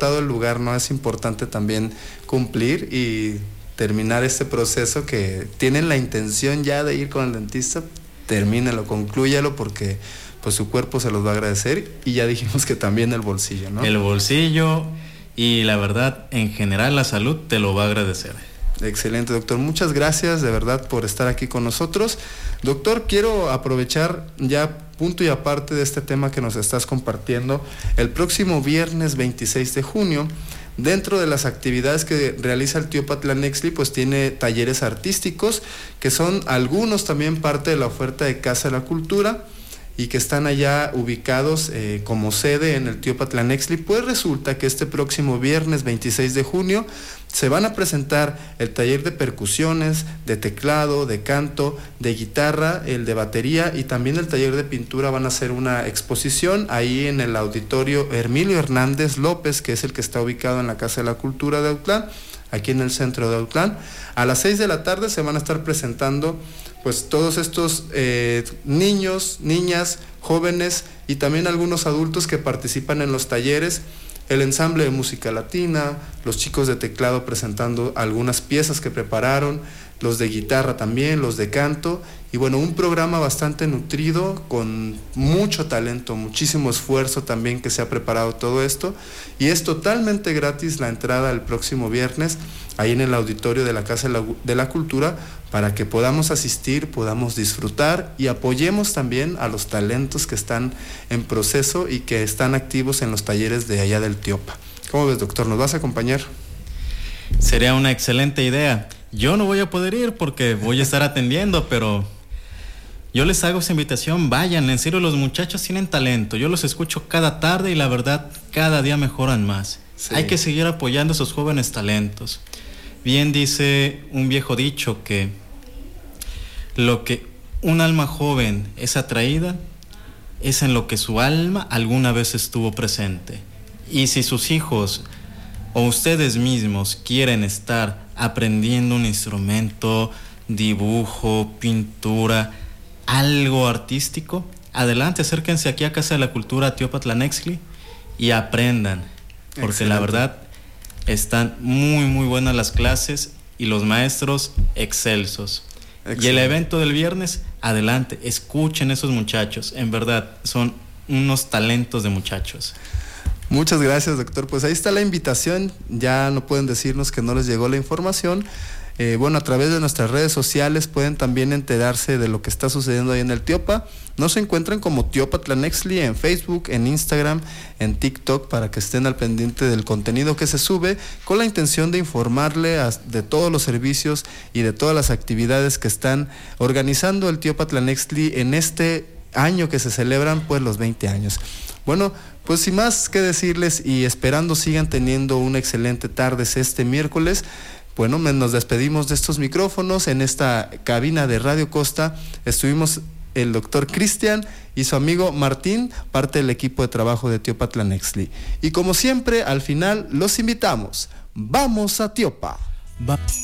apartado el lugar, ¿no? Es importante también cumplir y terminar este proceso que tienen la intención ya de ir con el dentista, termínelo, conclúyalo, porque pues su cuerpo se los va a agradecer, y ya dijimos que también el bolsillo, ¿no? El bolsillo y la verdad, en general la salud te lo va a agradecer. Excelente, doctor. Muchas gracias de verdad por estar aquí con nosotros. Doctor, quiero aprovechar ya punto y aparte de este tema que nos estás compartiendo. El próximo viernes 26 de junio, dentro de las actividades que realiza el tío Patlanexli, pues tiene talleres artísticos, que son algunos también parte de la oferta de Casa de la Cultura, y que están allá ubicados como sede en el tío Patlanexli. Pues resulta que este próximo viernes 26 de junio se van a presentar el taller de percusiones, de teclado, de canto, de guitarra, el de batería, y también el taller de pintura. Van a hacer una exposición ahí en el auditorio Hermilio Hernández López, que es el que está ubicado en la Casa de la Cultura de Autlán, aquí en el centro de Autlán. A las 6 de la tarde se van a estar presentando pues todos estos niños, niñas, jóvenes y también algunos adultos que participan en los talleres, el ensamble de música latina, los chicos de teclado presentando algunas piezas que prepararon, los de guitarra también, los de canto, y bueno, un programa bastante nutrido, con mucho talento, muchísimo esfuerzo también que se ha preparado todo esto, y es totalmente gratis la entrada el próximo viernes, ahí en el auditorio de la Casa de la Cultura, para que podamos asistir, podamos disfrutar y apoyemos también a los talentos que están en proceso y que están activos en los talleres de allá del Tiopa. ¿Cómo ves, doctor? ¿Nos vas a acompañar? Sería una excelente idea. Yo no voy a poder ir porque voy a estar atendiendo, pero yo les hago esa invitación. Vayan, en serio, los muchachos tienen talento. Yo los escucho cada tarde y la verdad, cada día mejoran más. Sí. Hay que seguir apoyando a esos jóvenes talentos. Bien dice un viejo dicho que lo que un alma joven es atraída es en lo que su alma alguna vez estuvo presente. Y si sus hijos o ustedes mismos quieren estar aprendiendo un instrumento, dibujo, pintura, algo artístico, adelante, acérquense aquí a Casa de la Cultura, tío Patlanexli, y aprendan, porque excelente. La verdad están muy muy buenas las clases y los maestros excelsos. Excelente. Y el evento del viernes, adelante, escuchen a esos muchachos, en verdad son unos talentos de muchachos. Muchas gracias, doctor. Pues ahí está la invitación. Ya no pueden decirnos que no les llegó la información. Bueno, a través de nuestras redes sociales pueden también enterarse de lo que está sucediendo ahí en el Tiopa. Nos encuentran como Tío Patlanexli en Facebook, en Instagram, en TikTok, para que estén al pendiente del contenido que se sube, con la intención de informarle de todos los servicios y de todas las actividades que están organizando el Tío Patlanexli en este año que se celebran pues los 20 años. Bueno, pues sin más que decirles y esperando sigan teniendo una excelente tarde este miércoles. Bueno, nos despedimos de estos micrófonos. En esta cabina de Radio Costa estuvimos el doctor Cristian y su amigo Martín, parte del equipo de trabajo de Tío Patlanexli. Y como siempre, al final los invitamos. ¡Vamos a Tiopa!